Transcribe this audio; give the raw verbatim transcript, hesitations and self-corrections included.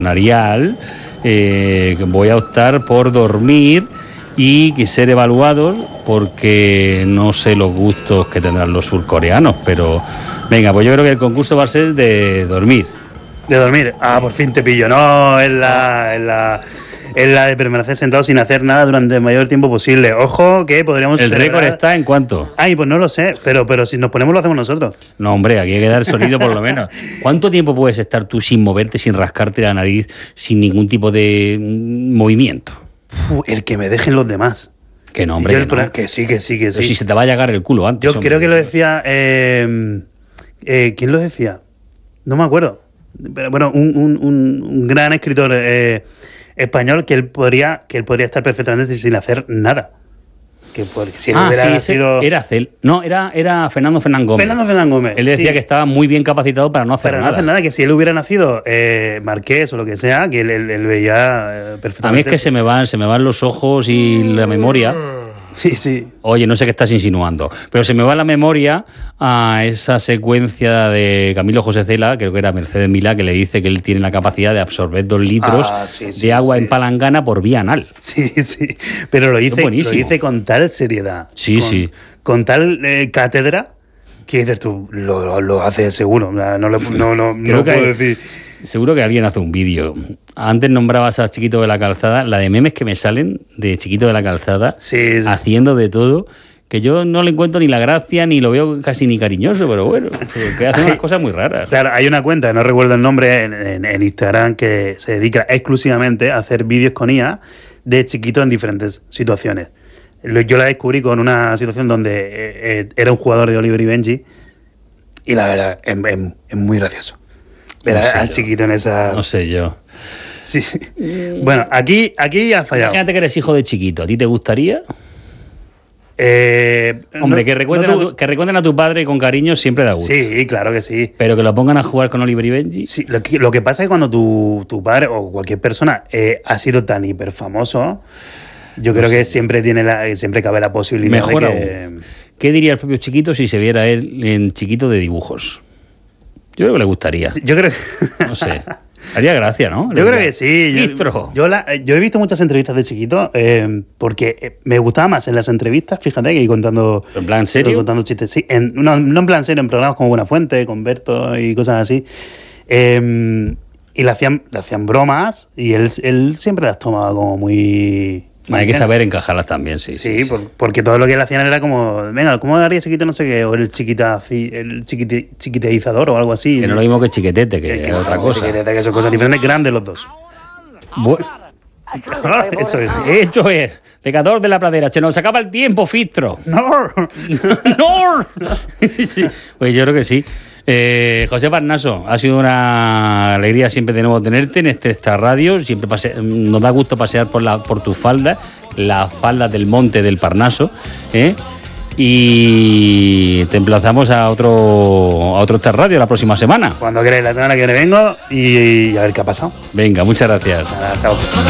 Narial, eh, voy a optar por dormir y ser evaluados porque no sé los gustos que tendrán los surcoreanos, pero venga, pues yo creo que el concurso va a ser de dormir. De dormir. Ah, por fin te pillo. No, es la, es la, es la de permanecer sentado sin hacer nada durante el mayor tiempo posible. Ojo, que podríamos... ¿El récord está en cuánto? Ay, pues no lo sé, pero, pero si nos ponemos lo hacemos nosotros. No, hombre, aquí hay que dar sonido por lo menos. ¿Cuánto tiempo puedes estar tú sin moverte, sin rascarte la nariz, sin ningún tipo de movimiento? Uf, el que me dejen los demás. Que no, hombre, si que, que, no. que sí, que sí, que sí. Pero si se te va a llegar el culo antes. Yo hombre. creo que lo decía... Eh, eh, ¿Quién lo decía? No me acuerdo. Pero bueno, un, un, un, un gran escritor eh, español que él podría que él podría estar perfectamente sin hacer nada. Que porque si él ah, hubiera sí, sido... era Cel. No, era, era Fernando Fernán Gómez. Fernando Fernán Gómez. Él decía sí. que estaba muy bien capacitado para no hacer para nada. no hacer nada, que si él hubiera nacido eh, marqués o lo que sea, que él, él, él veía eh, perfectamente. A mí es que se me van, se me van los ojos y la memoria. Sí, sí. Oye, no sé qué estás insinuando, pero se me va la memoria a esa secuencia de Camilo José Cela, creo que era Mercedes Milá, que le dice que él tiene la capacidad de absorber dos litros ah, sí, sí, de agua sí. en palangana por vía anal. Sí, sí. Pero lo dice, lo dice con tal seriedad. Sí, con, sí. Con tal eh, cátedra que dices tú, lo, lo, lo hace seguro. No, no, no, no, no que puedo hay, decir. Seguro que alguien hace un vídeo. Antes nombrabas a Chiquito de la Calzada, la de memes que me salen de Chiquito de la Calzada, sí, sí. haciendo de todo, que yo no le encuentro ni la gracia, ni lo veo casi ni cariñoso, pero bueno, que hace unas cosas muy raras. Claro, hay una cuenta, no recuerdo el nombre, en, en, en Instagram que se dedica exclusivamente a hacer vídeos con I A de Chiquito en diferentes situaciones. Yo la descubrí con una situación donde eh, era un jugador de Oliver y Benji y la verdad es, es, es muy gracioso. Ver no al yo. Chiquito en esa... No sé yo. Sí, sí. Bueno, aquí, aquí has fallado. Imagínate que eres hijo de Chiquito. ¿A ti te gustaría? Eh, Hombre, no, que, recuerden no tu... a tu, que recuerden a tu padre con cariño siempre da gusto. Sí, claro que sí. Pero que lo pongan a jugar con Oliver y Benji. Sí, lo, que, lo que pasa es que cuando tu, tu padre o cualquier persona eh, ha sido tan hiper famoso, yo creo no sé. que siempre tiene la, siempre cabe la posibilidad Mejor de que... aún. ¿Qué diría el propio Chiquito si se viera él en Chiquito de dibujos? Yo creo que le gustaría. Yo creo que... No sé. Haría gracia, ¿no? Yo creo que sí. Yo, yo, la, yo he visto muchas entrevistas de Chiquito eh, porque me gustaba más en las entrevistas, fíjate, que ir contando... ¿En plan serio? Contando chistes. Sí, en, no, no en plan serio, en programas como Buenafuente, con Berto y cosas así. Eh, y le hacían, le hacían bromas y él, él siempre las tomaba como muy... Hay que saber encajarlas también, sí. Sí, sí, sí. Por, porque todo lo que le hacían era como, venga, ¿cómo haría Chiquito no sé qué? O el, chiquita, el chiquite, chiquiteizador o algo así. Que no lo mismo que chiquetete, que, que, que es otra no, cosa. Chiquetete, que son cosas diferentes, grandes los dos. Bueno, eso es. Esto es. Pecador de la pradera. Se nos acaba el tiempo, Fistro. No. No. Sí. Pues yo creo que sí. Eh, José Parnaso, ha sido una alegría siempre de nuevo tenerte en este, esta radio. Siempre pase, nos da gusto pasear por, la, por tus faldas, las faldas del monte del Parnaso, ¿eh? Y te emplazamos a otro a otro esta radio la próxima semana. Cuando queráis, la semana que viene vengo y, y a ver qué ha pasado. Venga, muchas gracias. Nada, chao.